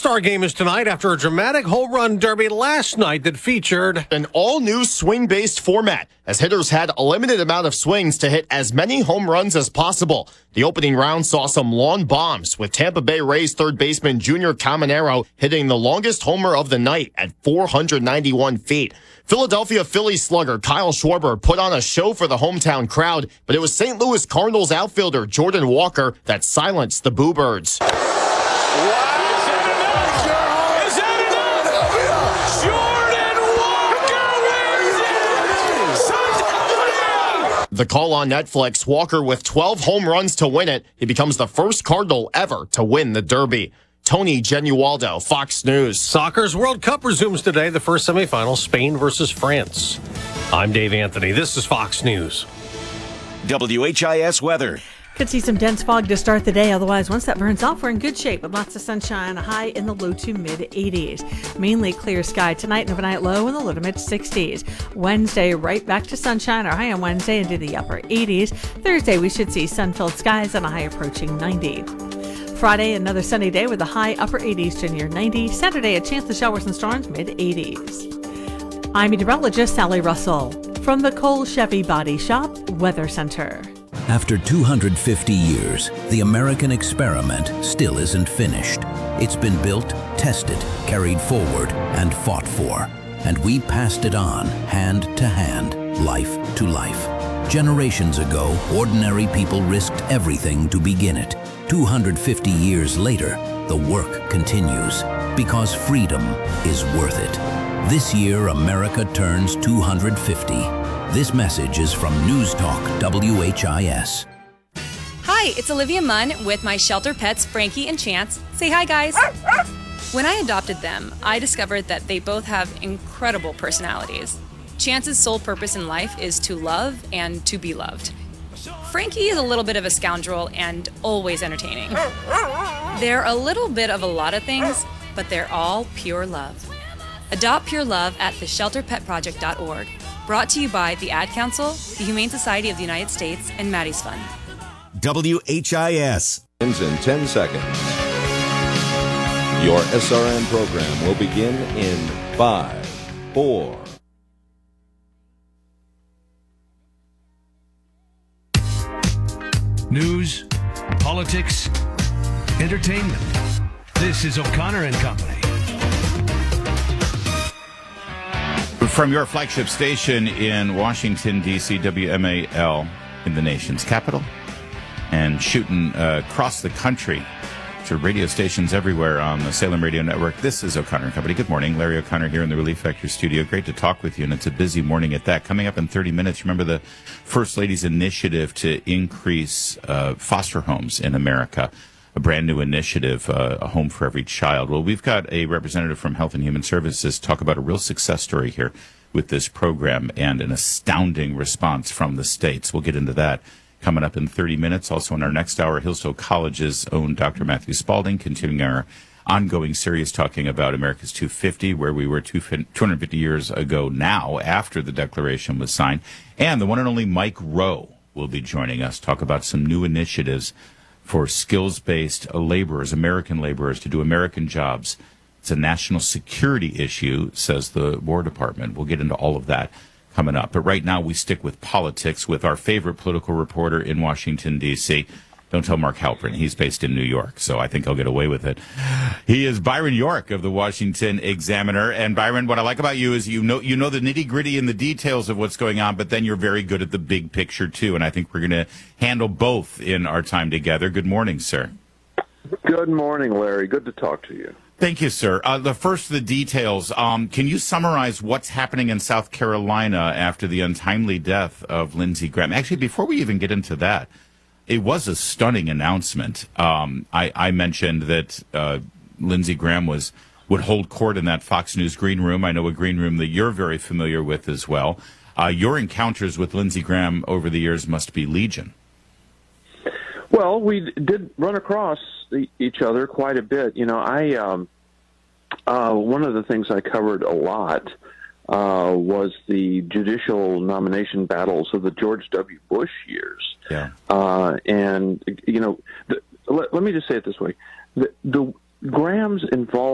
All-Star Game is tonight after a dramatic home run derby last night that featured an all-new swing-based format, as hitters had a limited amount of swings to hit as many home runs as possible. The opening round saw some lawn bombs, with Tampa Bay Rays third baseman Junior Caminero hitting the longest homer of the night at 491 feet. Philadelphia Phillies slugger Kyle Schwarber put on a show for the hometown crowd, but it was St. Louis Cardinals outfielder Jordan Walker that silenced the Boo Birds. The call on Netflix, Walker with 12 home runs to win it. He becomes the first Cardinal ever to win the Derby. Tony Genualdo, Fox News. Soccer's World Cup resumes today, the first semifinal, Spain versus France. I'm Dave Anthony. This is Fox News. WHIS weather. Could see some dense fog to start the day. Otherwise, once that burns off, we're in good shape with lots of sunshine, a high in the low to mid 80s. Mainly clear sky tonight and overnight low in the low to mid 60s. Wednesday, right back to sunshine, our high on Wednesday into the upper 80s. Thursday, we should see sun-filled skies and a high approaching 90. Friday, another sunny day with a high upper 80s to near 90. Saturday, a chance of showers and storms mid 80s. I'm meteorologist Sally Russell from the Cole Chevy Body Shop Weather Center. After 250 years, the American experiment still isn't finished. It's been built, tested, carried forward, and fought for. And we passed it on, hand to hand, life to life. Generations ago, ordinary people risked everything to begin it. 250 years later, the work continues, because freedom is worth it. This year, America turns 250. This message is from News Talk WHIS. Hi, it's Olivia Munn with my shelter pets, Frankie and Chance. Say hi, guys. When I adopted them, I discovered that they both have incredible personalities. Chance's sole purpose in life is to love and to be loved. Frankie is a little bit of a scoundrel and always entertaining. They're a little bit of a lot of things, but they're all pure love. Adopt pure love at theshelterpetproject.org. Brought to you by the Ad Council, the Humane Society of the United States, and Maddie's Fund. WHIS. In 10 seconds. Your SRN program will begin in 5, 4. News, politics, entertainment. This is O'Connor and Company. From your flagship station in Washington, D.C., WMAL, in the nation's capital, and shooting across the country to radio stations everywhere on the Salem Radio Network. This is O'Connor & Company. Good morning. Larry O'Connor here in the Relief Factor studio. Great to talk with you, and it's a busy morning at that. Coming up in 30 minutes, remember the First Lady's initiative to increase foster homes in America, a brand new initiative, a home for every child. Well, we've got a representative from Health and Human Services talk about a real success story here with this program and an astounding response from the states. We'll get into that coming up in 30 minutes. Also in our next hour, Hillsdale College's own Dr. Matthew Spalding, continuing our ongoing series talking about America's 250, where we were 250 years ago now after the Declaration was signed. And the one and only Mike Rowe will be joining us, talk about some new initiatives for skills-based laborers, American laborers, to do American jobs. It's a national security issue, says the War Department. We'll get into all of that coming up. But right now, we stick with politics with our favorite political reporter in Washington, D.C. Don't tell Mark Halperin. He's based in New York, so I think I'll get away with it. He is Byron York of the Washington Examiner. And Byron, what I like about you is you know the nitty-gritty and the details of what's going on, but then you're very good at the big picture, too. And I think we're going to handle both in our time together. Good morning, sir. Good morning, Larry. Good to talk to you. Thank you, sir. The details. Can you summarize what's happening in South Carolina after the untimely death of Lindsey Graham? Actually, before we even get into that, it was a stunning announcement. I mentioned that Lindsey Graham would hold court in that Fox News green room. I know a green room that you're very familiar with as well. Your encounters with Lindsey Graham over the years must be legion. Well, we did run across each other quite a bit. You know, one of the things I covered a lot was the judicial nomination battles of the George W. Bush years. Yeah. And, you know, let me just say it this way. The Graham's involved